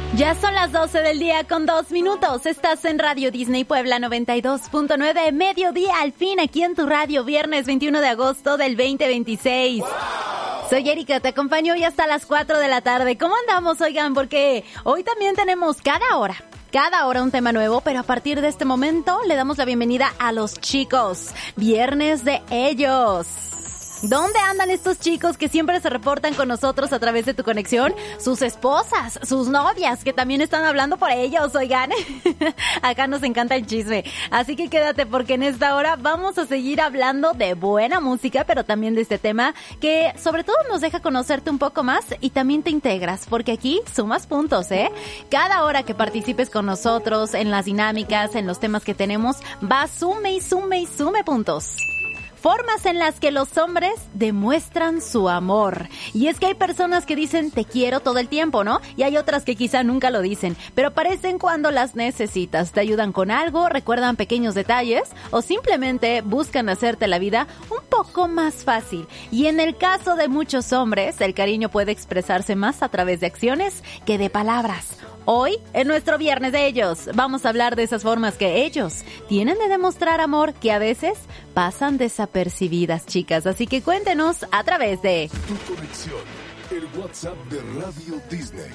Ya son las 12 del día con 2 minutos. Estás en Radio Disney Puebla 92.9, mediodía al fin aquí en tu radio, viernes 21 de agosto del 2026. ¡Wow! Soy Erika, te acompaño hoy hasta las 4 de la tarde. ¿Cómo andamos, oigan? Porque hoy también tenemos cada hora un tema nuevo, pero a partir de este momento le damos la bienvenida a los chicos. Viernes de ellos. ¿Dónde andan estos chicos que siempre se reportan con nosotros a través de tu conexión? Sus esposas, sus novias, que también están hablando por ellos, oigan. Acá nos encanta el chisme. Así que quédate porque en esta hora vamos a seguir hablando de buena música, pero también de este tema que sobre todo nos deja conocerte un poco más y también te integras, porque aquí sumas puntos, ¿eh? Cada hora que participes con nosotros en las dinámicas, en los temas que tenemos, va sume y sume y sume puntos. Formas en las que los hombres demuestran su amor. Y es que hay personas que dicen te quiero todo el tiempo, ¿no? Y hay otras que quizá nunca lo dicen, pero aparecen cuando las necesitas. Te ayudan con algo, recuerdan pequeños detalles o simplemente buscan hacerte la vida un poco más fácil. Y en el caso de muchos hombres, el cariño puede expresarse más a través de acciones que de palabras. Hoy, en nuestro Viernes de Ellos, vamos a hablar de esas formas que ellos tienen de demostrar amor que a veces pasan desapercibidas, chicas. Así que cuéntenos a través de Tu conexión, el WhatsApp de Radio Disney.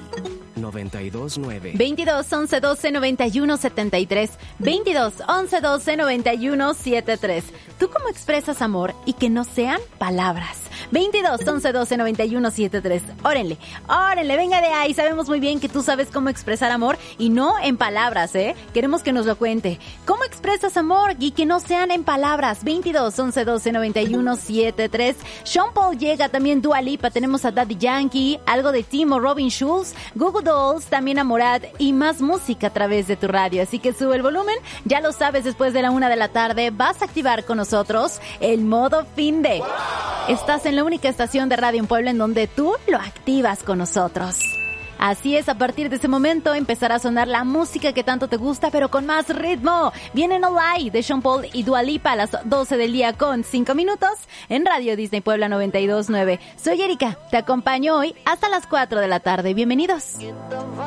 929 22 11 12 91 73 22 11 12 91 73. ¿Tú cómo expresas amor y que no sean palabras? 22 11 12 91 73. Órenle, venga de ahí. Sabemos muy bien que tú sabes cómo expresar amor y no en palabras, ¿eh? Queremos que nos lo cuente. ¿Cómo expresas amor y que no sean en palabras? 22 11 12 91 73. Sean Paul llega, también Dua Lipa, tenemos a Daddy Yankee, algo de Timo, Robin Schulz, Google Dolls, también a Morat y más música a través de tu radio. Así que sube el volumen, ya lo sabes, después de la 1 de la tarde vas a activar con nosotros el modo fin de. ¡Wow! Estás en la única estación de radio en Puebla en donde tú lo activas con nosotros. Así es, a partir de ese momento empezará a sonar la música que tanto te gusta, pero con más ritmo. Viene No Lie de Sean Paul y Dua Lipa a las 12 del día con 5 minutos en Radio Disney Puebla 92.9. Soy Erika, te acompaño hoy hasta las 4 de la tarde. Bienvenidos.